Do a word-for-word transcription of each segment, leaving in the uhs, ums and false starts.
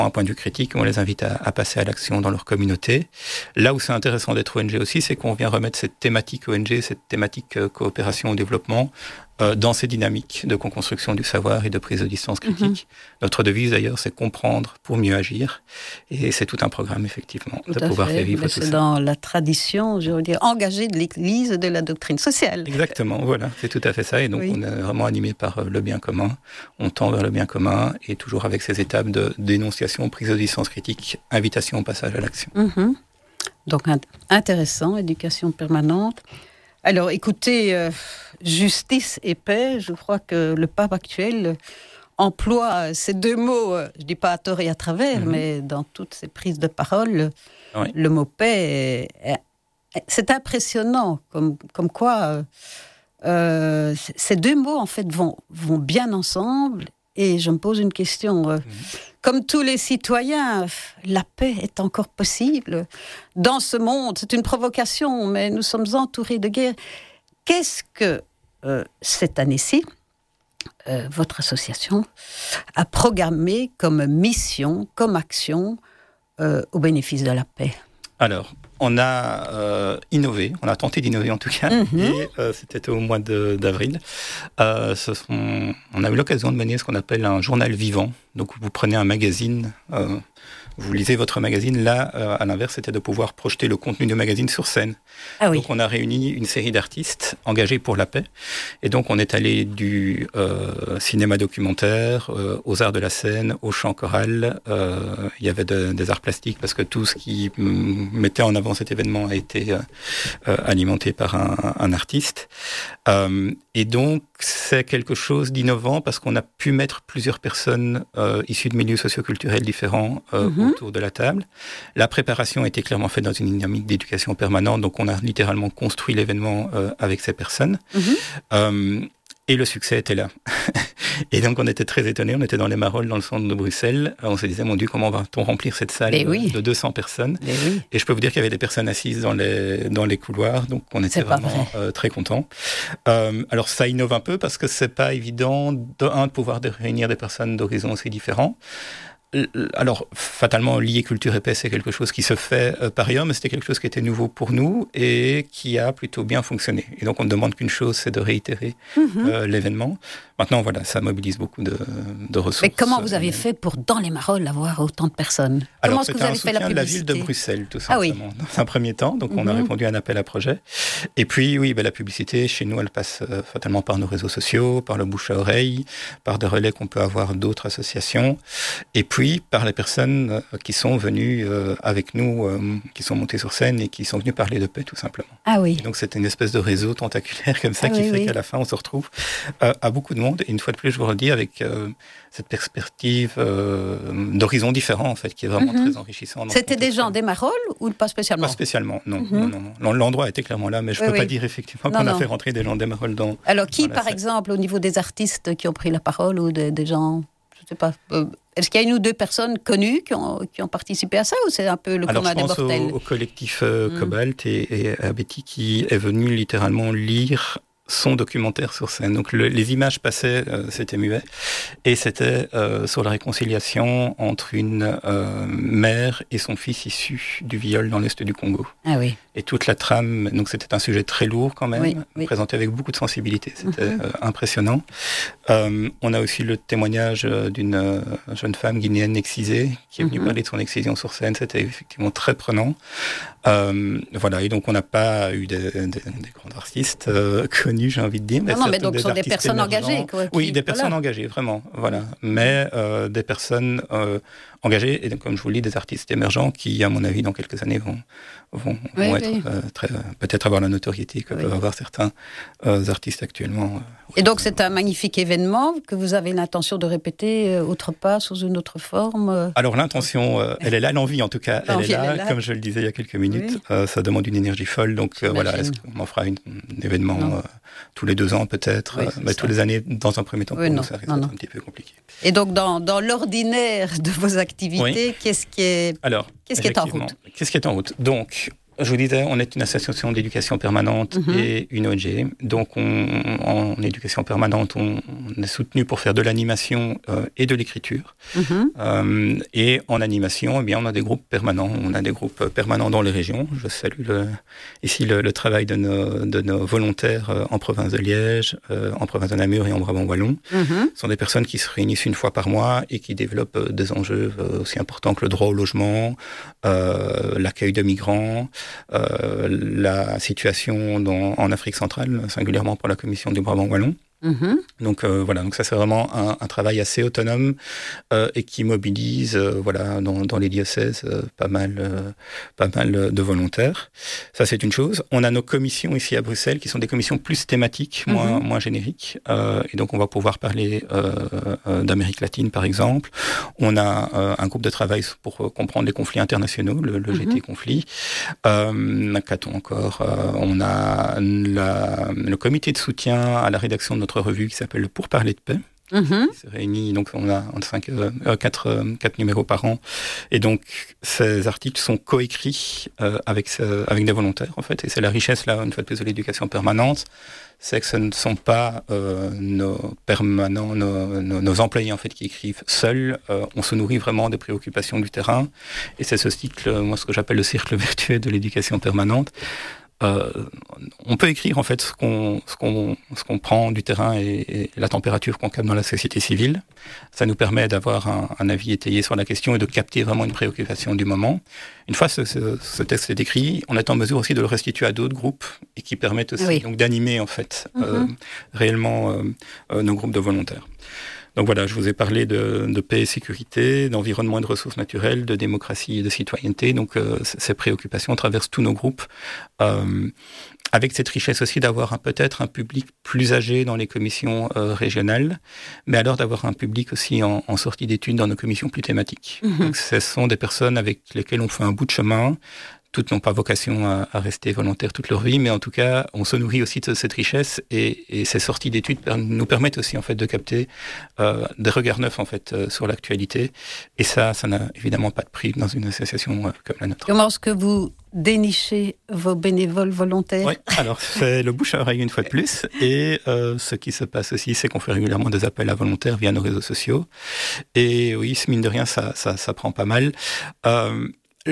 un point de vue critique, on les invite à, à passer à l'action dans leur communauté. Là où c'est intéressant d'être O N G aussi, c'est qu'on vient remettre cette thématique O N G, cette thématique euh, coopération au développement, euh, dans ces dynamiques de co-construction du savoir et de prise de distance critique. Mm-hmm. Notre devise d'ailleurs, c'est comprendre pour mieux agir. Et c'est tout un programme, effectivement, tout de pouvoir fait. faire vivre Mais tout c'est ça. dans la tradition, je veux dire, engagée de l'Église de la doctrine sociale. Exactement, voilà, c'est tout à fait ça. Et donc, oui. on est vraiment animé par le bien commun. On tend vers le bien commun et toujours avec ces étapes de dénonciation, prise de distance critique, invitation au passage à l'action. Mm-hmm. Donc, intéressant, éducation permanente. Alors, écoutez, euh, justice et paix, je crois que le pape actuel emploie ces deux mots, euh, je ne dis pas à tort et à travers, mm-hmm. mais dans toutes ses prises de parole, oui. le mot paix, est, est, c'est impressionnant, comme, comme quoi euh, ces deux mots, en fait, vont, vont bien ensemble. Et je me pose une question. Euh, mmh. Comme tous les citoyens, la paix est encore possible dans ce monde. C'est une provocation, mais nous sommes entourés de guerre. Qu'est-ce que, euh, cette année-ci, euh, votre association a programmé comme mission, comme action euh, au bénéfice de la paix ? Alors, on a euh, innové, on a tenté d'innover en tout cas, mm-hmm. et euh, c'était au mois de, d'avril. Euh, ce sont, on a eu l'occasion de mener ce qu'on appelle un journal vivant. Donc vous prenez un magazine, euh, vous lisez votre magazine. Là, euh, à l'inverse, c'était de pouvoir projeter le contenu du magazine sur scène. Ah oui. Donc on a réuni une série d'artistes engagés pour la paix. Et donc on est allé du euh, cinéma documentaire euh, aux arts de la scène, au chant choral. Euh, il y avait de, des arts plastiques parce que tout ce qui m- mettait en avant cet événement a été euh, euh, alimenté par un, un artiste. Euh, et donc c'est quelque chose d'innovant parce qu'on a pu mettre plusieurs personnes euh, issues de milieux socioculturels différents euh, mm-hmm. autour de la table. La préparation a été clairement faite dans une dynamique d'éducation permanente, donc on a littéralement construit l'événement euh, avec ces personnes. Mm-hmm. Euh, et le succès était là. Et donc on était très étonnés, on était dans les Marolles, dans le centre de Bruxelles. On se disait, mon Dieu, comment va-t-on remplir cette salle oui. de deux cents personnes ? oui. Et je peux vous dire qu'il y avait des personnes assises dans les, dans les couloirs, donc on était c'est vraiment euh, très contents. Euh, alors ça innove un peu parce que c'est pas évident, de, un, de pouvoir de réunir des personnes d'horizons aussi différents. Alors, fatalement, lier culture et paix, c'est quelque chose qui se fait euh, par ailleurs, mais c'était quelque chose qui était nouveau pour nous et qui a plutôt bien fonctionné. Et donc, on ne demande qu'une chose, c'est de réitérer mm-hmm. euh, l'événement. Maintenant, voilà, ça mobilise beaucoup de, de ressources. Mais comment vous avez euh, fait pour, dans les Marolles, avoir autant de personnes ? Alors, comment est-ce que vous avez fait la publicité ? de la ville de Bruxelles, tout simplement, ah oui. dans un premier temps. Donc, mm-hmm. on a répondu à un appel à projet. Et puis, oui, ben, la publicité, chez nous, elle passe euh, fatalement par nos réseaux sociaux, par le bouche à oreille, par des relais qu'on peut avoir d'autres associations. Et puis, par les personnes euh, qui sont venues euh, avec nous, euh, qui sont montées sur scène et qui sont venues parler de paix, tout simplement. Ah oui. Et donc, c'est une espèce de réseau tentaculaire comme ça ah qui oui, fait oui. qu'à la fin, on se retrouve euh, à beaucoup de monde. Et une fois de plus, je vous redis, avec euh, cette perspective euh, d'horizons différents, en fait, qui est vraiment mm-hmm. très enrichissante. C'était des gens des Marolles ou pas spécialement ? Pas spécialement, non, mm-hmm. non, non, non. L'endroit était clairement là, mais je ne oui, peux oui. pas dire effectivement non, qu'on non. a fait rentrer des gens des Marolles dans. Alors, qui, dans par salle. exemple, au niveau des artistes qui ont pris la parole ou des, des gens, je ne sais pas. Euh, Est-ce qu'il y a une ou deux personnes connues qui ont, qui ont participé à ça ou c'est un peu le commun des mortels ? Alors, je pense au, au collectif euh, mm. Cobalt et, et à Betty qui est venu littéralement lire son documentaire sur scène. Donc le, les images passaient, euh, c'était muet, et c'était euh, sur la réconciliation entre une euh, mère et son fils issu du viol dans l'est du Congo. Ah oui. Et toute la trame, donc c'était un sujet très lourd quand même, oui, oui. présenté avec beaucoup de sensibilité, c'était mm-hmm. euh, impressionnant. Euh, on a aussi le témoignage d'une euh, jeune femme guinéenne excisée qui est venue mm-hmm. parler de son excision sur scène, c'était effectivement très prenant. Euh, voilà, et donc on n'a pas eu des, des, des grands artistes euh, connus, j'ai envie de dire. Mais non, non mais donc ce sont des personnes émergents. engagées. Quoi, qui, oui, des personnes voilà. engagées, vraiment, voilà. Mais euh, des personnes euh, engagées, et donc, comme je vous le dis, des artistes émergents qui, à mon avis, dans quelques années, vont, vont, oui, vont oui. être euh, très, peut-être avoir la notoriété que oui. peuvent avoir certains euh, artistes actuellement. Euh, et donc c'est un magnifique événement que vous avez l'intention de répéter euh, autre part, sous une autre forme euh... Alors l'intention, euh, elle est là, l'envie en tout cas, elle est, là, elle est là, comme je le disais il y a quelques minutes. Oui. Euh, ça demande une énergie folle, donc euh, voilà, est-ce qu'on en fera une, un événement euh, tous les deux ans peut-être, oui, euh, mais tous les années dans un premier temps, oui, pour non, nous, ça risque non, d'être non. un petit peu compliqué. Et donc dans, dans l'ordinaire de vos activités, oui. qu'est-ce qui est, Alors, qu'est-ce qui est en route ? Qu'est-ce qui est en route ? Donc, je vous disais, on est une association d'éducation permanente mmh. et une O N G. Donc, on, en éducation permanente, on, on est soutenu pour faire de l'animation euh, et de l'écriture. Mmh. Euh, et en animation, eh bien, on a des groupes permanents. On a des groupes permanents dans les régions. Je salue le, ici le, le travail de nos, de nos volontaires euh, en province de Liège, euh, en province de Namur et en Brabant-Wallon. Mmh. Ce sont des personnes qui se réunissent une fois par mois et qui développent des enjeux aussi importants que le droit au logement, euh, l'accueil de migrants, Euh, la situation dans, en Afrique centrale, singulièrement pour la commission du Brabant-Wallon. Mmh. Donc euh, voilà, donc ça c'est vraiment un, un travail assez autonome euh, et qui mobilise euh, voilà dans, dans les diocèses euh, pas mal euh, pas mal de volontaires. Ça c'est une chose. On a nos commissions ici à Bruxelles qui sont des commissions plus thématiques, mmh. moins moins génériques. Euh, et donc on va pouvoir parler euh, euh, d'Amérique latine par exemple. On a euh, un groupe de travail pour comprendre les conflits internationaux, le, le mmh. G T conflit. Euh, qu'a-t-on encore euh, On a la, le comité de soutien à la rédaction de notre revue qui s'appelle le Pour parler de paix. Mmh. Qui se réunit, donc on a cinq, euh, quatre, euh, quatre numéros par an. Et donc, ces articles sont coécrits euh, avec, ce, avec des volontaires, en fait. Et c'est la richesse, là, une fois de plus, de l'éducation permanente. C'est que ce ne sont pas euh, nos permanents, nos, nos, nos employés, en fait, qui écrivent seuls. Euh, on se nourrit vraiment des préoccupations du terrain. Et c'est ce cycle, moi, ce que j'appelle le cercle vertueux de l'éducation permanente. Euh, on peut écrire en fait ce qu'on, ce qu'on, ce qu'on prend du terrain et, et la température qu'on capte dans la société civile. Ça nous permet d'avoir un, un avis étayé sur la question et de capter vraiment une préoccupation du moment. Une fois ce, ce, ce texte est écrit, on est en mesure aussi de le restituer à d'autres groupes et qui permettent aussi oui. donc d'animer en fait mm-hmm. euh, réellement euh, euh, nos groupes de volontaires. Donc voilà, je vous ai parlé de, de paix et sécurité, d'environnement et de ressources naturelles, de démocratie et de citoyenneté. Donc euh, ces préoccupations traversent tous nos groupes, euh, avec cette richesse aussi d'avoir un, peut-être un public plus âgé dans les commissions euh, régionales, mais alors d'avoir un public aussi en, en sortie d'études dans nos commissions plus thématiques. Mmh. Donc ce sont des personnes avec lesquelles on fait un bout de chemin. Toutes n'ont pas vocation à, à rester volontaires toute leur vie, mais en tout cas, on se nourrit aussi de cette richesse et, et ces sorties d'études nous permettent aussi en fait de capter euh, des regards neufs en fait euh, sur l'actualité. Et ça, ça n'a évidemment pas de prix dans une association euh, comme la nôtre. Comment est-ce que vous dénichez vos bénévoles volontaires ? Oui, alors c'est le bouche à oreille une fois de plus. Et euh, ce qui se passe aussi, c'est qu'on fait régulièrement des appels à volontaires via nos réseaux sociaux. Et oui, mine de rien, ça, ça, ça prend pas mal. Euh,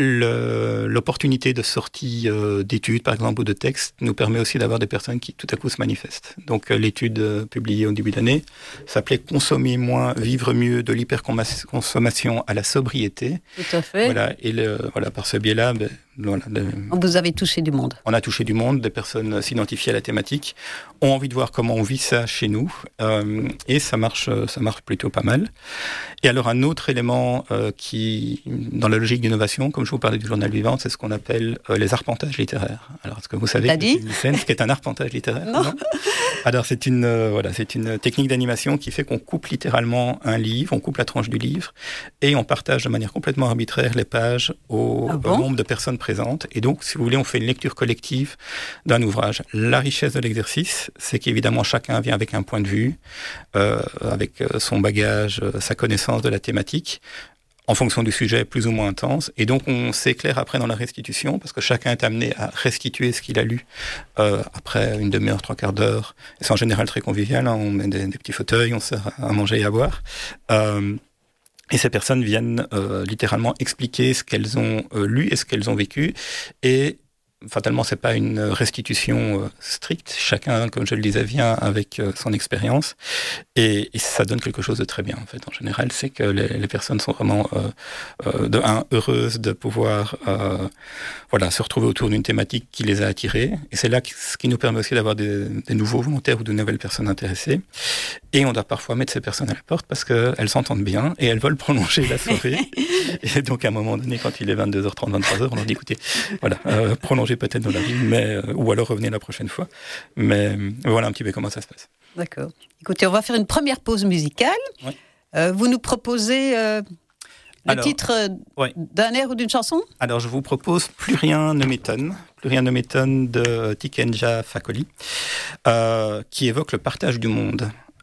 Le, l'opportunité de sortie euh, d'études, par exemple, ou de textes, nous permet aussi d'avoir des personnes qui, tout à coup, se manifestent. Donc, euh, l'étude euh, publiée au début d'année s'appelait « Consommer moins, vivre mieux, de l'hyperconsommation à la sobriété ». Tout à fait. Voilà, et le, voilà, par ce biais-là, ben, voilà, de, vous avez touché du monde. On a touché du monde, des personnes s'identifiées à la thématique, ont envie de voir comment on vit ça chez nous, euh, et ça marche, ça marche plutôt pas mal. Et alors, un autre élément euh, qui, dans la logique d'innovation, comme je vous parlais du journal vivant, c'est ce qu'on appelle euh, les arpentages littéraires. Alors, est-ce que vous savez ce qu'est un arpentage littéraire ? Non. non Alors, c'est une, euh, voilà, c'est une technique d'animation qui fait qu'on coupe littéralement un livre, on coupe la tranche du livre, et on partage de manière complètement arbitraire les pages au, ah bon au nombre de personnes présentes. Et donc, si vous voulez, on fait une lecture collective d'un ouvrage. La richesse de l'exercice, c'est qu'évidemment, chacun vient avec un point de vue, euh, avec son bagage, sa connaissance de la thématique, en fonction du sujet plus ou moins intense. Et donc, on s'éclaire après dans la restitution, parce que chacun est amené à restituer ce qu'il a lu euh, après une demi-heure, trois quarts d'heure. Et c'est en général très convivial, hein. On met des, des petits fauteuils, on sert à manger et à boire. Euh, et ces personnes viennent euh, littéralement expliquer ce qu'elles ont euh, lu et ce qu'elles ont vécu. Et fatalement, c'est pas une restitution euh, stricte. Chacun, comme je le disais, vient avec euh, son expérience, et, et ça donne quelque chose de très bien. En fait, en général, c'est que les, les personnes sont vraiment euh, euh, de un heureuses de pouvoir, euh, voilà, se retrouver autour d'une thématique qui les a attirées. Et c'est là que, ce qui nous permet aussi d'avoir des, des nouveaux volontaires ou de nouvelles personnes intéressées. Et on doit parfois mettre ces personnes à la porte parce qu'elles s'entendent bien et elles veulent prolonger la soirée. Et donc, à un moment donné, quand il est vingt-deux heures trente, vingt-trois heures, on leur dit, écoutez, voilà, euh, prolongez peut-être dans la vie, mais, euh, ou alors revenez la prochaine fois. Mais euh, voilà un petit peu comment ça se passe. D'accord. Écoutez, on va faire une première pause musicale. Oui. Euh, vous nous proposez euh, le alors, titre oui. d'un air ou d'une chanson ? Alors, je vous propose « Plus rien ne m'étonne ». Plus rien ne m'étonne de Tikenja Fakoly, euh, qui évoque le partage du monde.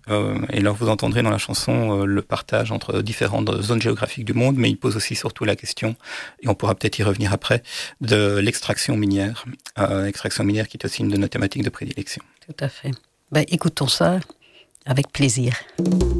Euh, et là, vous entendrez dans la chanson euh, le partage entre différentes zones géographiques du monde, mais il pose aussi surtout la question, et on pourra peut-être y revenir après, de l'extraction minière. Euh, extraction minière qui est aussi une de nos thématiques de prédilection. Tout à fait. Ben, écoutons ça avec plaisir.